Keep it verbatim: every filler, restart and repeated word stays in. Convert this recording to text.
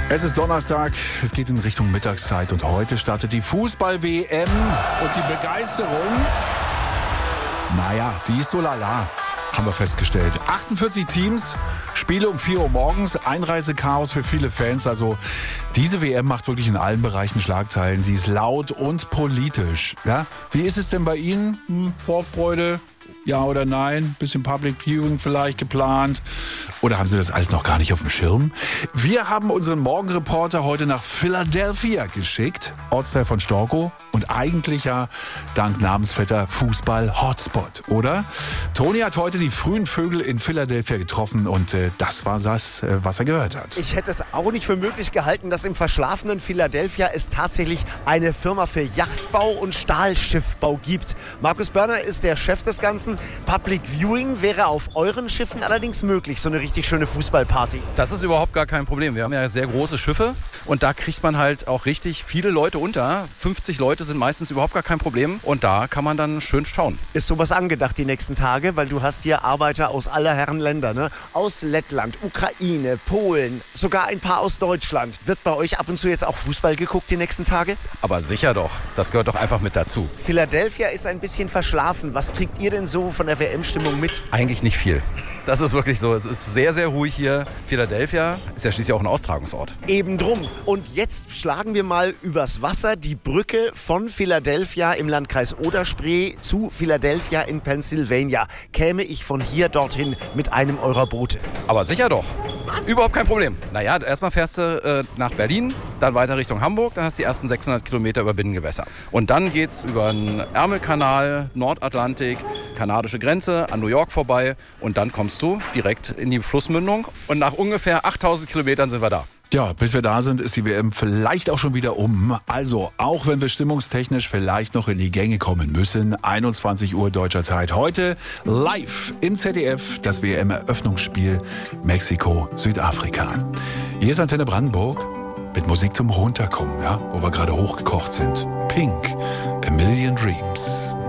Es ist Donnerstag, es geht in Richtung Mittagszeit und heute startet die Fußball-W M und die Begeisterung, naja, die ist so lala, haben wir festgestellt. achtundvierzig Teams, Spiele um vier Uhr morgens, Einreisechaos für viele Fans. Also diese W M macht wirklich in allen Bereichen Schlagzeilen. Sie ist laut und politisch. Ja? Wie ist es denn bei Ihnen? Hm, Vorfreude? Ja oder nein? Bisschen Public Viewing vielleicht geplant? Oder haben Sie das alles noch gar nicht auf dem Schirm? Wir haben unseren Morgenreporter heute nach Philadelphia geschickt, Ortsteil von Storkow und eigentlich ja dank Namensvetter Fußball-Hotspot, oder? Toni hat heute die frühen Vögel in Philadelphia getroffen und äh, das war das, äh, was er gehört hat. Ich hätte es auch nicht für möglich gehalten, dass im verschlafenen Philadelphia es tatsächlich eine Firma für Yachtbau und Stahlschiffbau gibt. Markus Börner ist der Chef des Ganzen. Public Viewing wäre auf euren Schiffen allerdings möglich, so eine richtig schöne Fußballparty. Das ist überhaupt gar kein Problem. Wir haben ja sehr große Schiffe und da kriegt man halt auch richtig viele Leute unter. fünfzig Leute sind meistens überhaupt gar kein Problem und da kann man dann schön schauen. Ist sowas angedacht die nächsten Tage? Weil du hast hier Arbeiter aus aller Herren Länder, ne? Aus Lettland, Ukraine, Polen, sogar ein paar aus Deutschland. Wird bei euch ab und zu jetzt auch Fußball geguckt die nächsten Tage? Aber sicher doch. Das gehört doch einfach mit dazu. Philadelphia ist ein bisschen verschlafen. Was kriegt ihr denn so von der W M-Stimmung mit? Eigentlich nicht viel. Das ist wirklich so. Es ist sehr, sehr ruhig hier. Philadelphia ist ja schließlich auch ein Austragungsort. Eben drum. Und jetzt schlagen wir mal übers Wasser die Brücke von Philadelphia im Landkreis Oder-Spree zu Philadelphia in Pennsylvania. Käme ich von hier dorthin mit einem eurer Boote? Aber sicher doch. Was? Überhaupt kein Problem. Naja, erstmal fährst du äh, nach Berlin, dann weiter Richtung Hamburg, dann hast du die ersten sechshundert Kilometer über Binnengewässer. Und dann geht's über den Ärmelkanal, Nordatlantik, kanadische Grenze, an New York vorbei und dann kommst du direkt in die Flussmündung und nach ungefähr achttausend Kilometern sind wir da. Ja, bis wir da sind, ist die W M vielleicht auch schon wieder um. Also, auch wenn wir stimmungstechnisch vielleicht noch in die Gänge kommen müssen, einundzwanzig Uhr deutscher Zeit. Heute live im Z D F das W M-Eröffnungsspiel Mexiko-Südafrika. Hier ist Antenne Brandenburg mit Musik zum Runterkommen, ja, wo wir gerade hochgekocht sind. Pink, A Million Dreams.